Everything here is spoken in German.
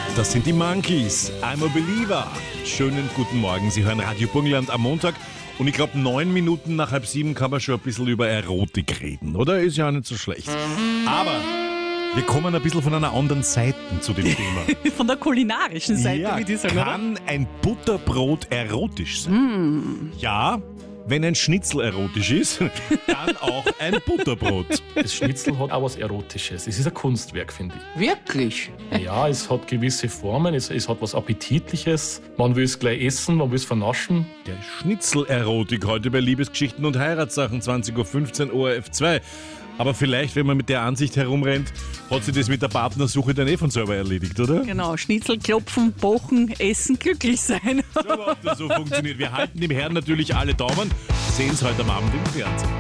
Das sind die Monkeys. I'm a Believer. Schönen guten Morgen. Sie hören Radio Burgenland am Montag. Und ich glaube, 9 Minuten nach 6:30 kann man schon ein bisschen über Erotik reden, oder? Ist ja auch nicht so schlecht. Aber wir kommen ein bisschen von einer anderen Seite zu dem Thema. Von der kulinarischen Seite, Ja, würde ich sagen, oder? kann ein Butterbrot erotisch sein? Ja, wenn ein Schnitzel erotisch ist, dann auch ein Butterbrot. Das Schnitzel hat auch was Erotisches. Es ist ein Kunstwerk, finde ich. Wirklich? Ja, es hat gewisse Formen, es hat was Appetitliches. Man will es gleich essen, man will es vernaschen. Der Schnitzel-Erotik heute bei Liebesgeschichten und Heiratssachen 20.15 Uhr ORF 2. Aber vielleicht, wenn man mit der Ansicht herumrennt, hat sich das mit der Partnersuche dann von selber erledigt, oder? Genau, Schnitzel klopfen, pochen, essen, glücklich sein. So, ob das so funktioniert. Wir halten dem Herrn natürlich alle Daumen. Sehen es heute am Abend im Fernsehen.